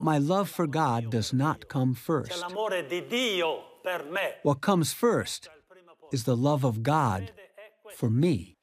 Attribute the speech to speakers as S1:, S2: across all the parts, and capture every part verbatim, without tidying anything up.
S1: my love for God does not come first. What comes first is the love of God for me.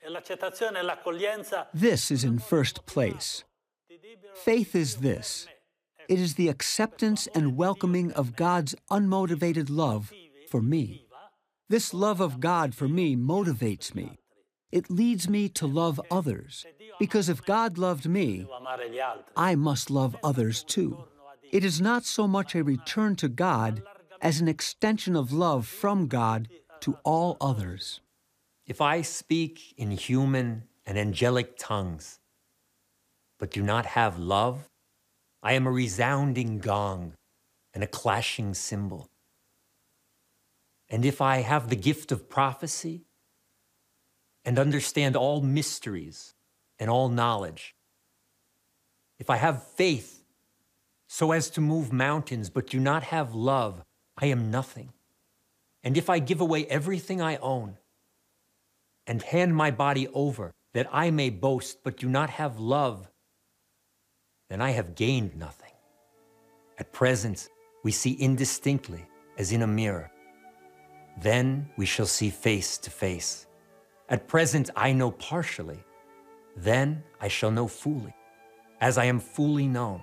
S1: This is in first place. Faith is this. It is the acceptance and welcoming of God's unmotivated love for me. This love of God for me motivates me. It leads me to love others, because if God loved me, I must love others too. It is not so much a return to God as an extension of love from God to all others.
S2: If I speak in human and angelic tongues, but do not have love, I am a resounding gong and a clashing cymbal. And if I have the gift of prophecy and understand all mysteries and all knowledge, if I have faith so as to move mountains but do not have love, I am nothing. And if I give away everything I own and hand my body over that I may boast but do not have love, then I have gained nothing. At present, we see indistinctly as in a mirror. Then we shall see face to face. At present, I know partially. Then I shall know fully, as I am fully known.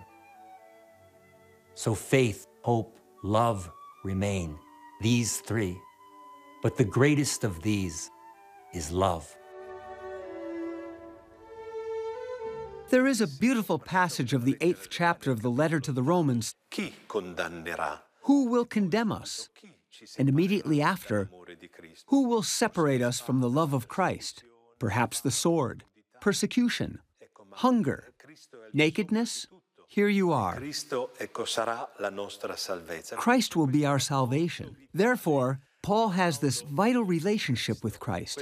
S2: So faith, hope, love remain, these three. But the greatest of these is love.
S1: There is a beautiful passage of the eighth chapter of the letter to the Romans.
S3: Chi condannerà?
S1: Who will condemn us? And immediately after, who will separate us from the love of Christ? Perhaps the sword, persecution, hunger, nakedness? Here you are. Christ will be our salvation. Therefore, Paul has this vital relationship with Christ.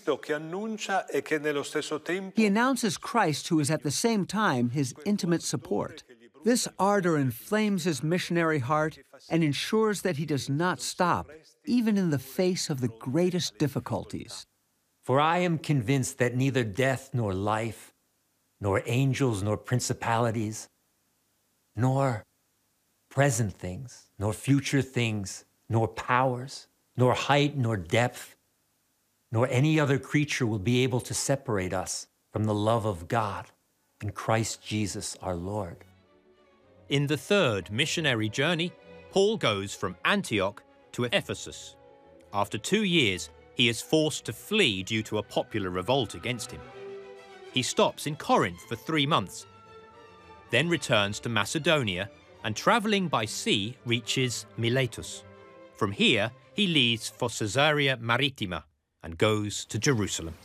S1: He announces Christ, who is at the same time his intimate support. This ardor inflames his missionary heart and ensures that he does not stop, even in the face of the greatest difficulties.
S2: For I am convinced that neither death nor life, nor angels nor principalities, nor present things, nor future things, nor powers, nor height, nor depth, nor any other creature will be able to separate us from the love of God in Christ Jesus our Lord.
S4: In the third missionary journey, Paul goes from Antioch to Ephesus. After two years, he is forced to flee due to a popular revolt against him. He stops in Corinth for three months, then returns to Macedonia and, traveling by sea, reaches Miletus. From here, he leaves for Caesarea Maritima and goes to Jerusalem.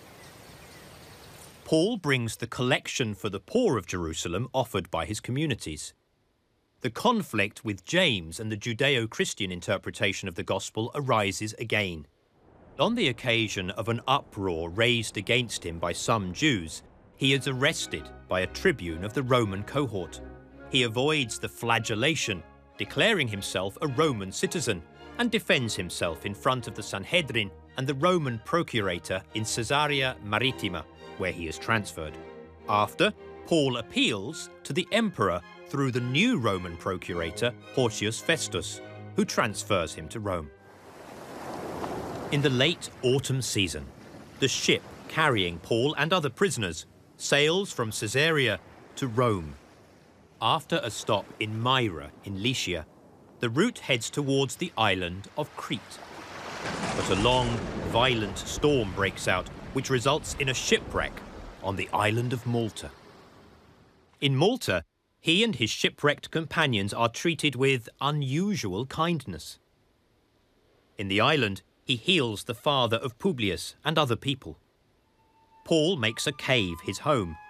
S4: Paul brings the collection for the poor of Jerusalem offered by his communities. The conflict with James and the Judeo-Christian interpretation of the gospel arises again. On the occasion of an uproar raised against him by some Jews, he is arrested by a tribune of the Roman cohort. He avoids the flagellation, declaring himself a Roman citizen, and defends himself in front of the Sanhedrin and the Roman procurator in Caesarea Maritima, where he is transferred. After, Paul appeals to the emperor through the new Roman procurator, Porcius Festus, who transfers him to Rome. In the late autumn season, the ship carrying Paul and other prisoners sails from Caesarea to Rome. After a stop in Myra in Lycia, the route heads towards the island of Crete. But a long, violent storm breaks out, which results in a shipwreck on the island of Malta. In Malta, he and his shipwrecked companions are treated with unusual kindness. In the island, he heals the father of Publius and other people. Paul makes a cave his home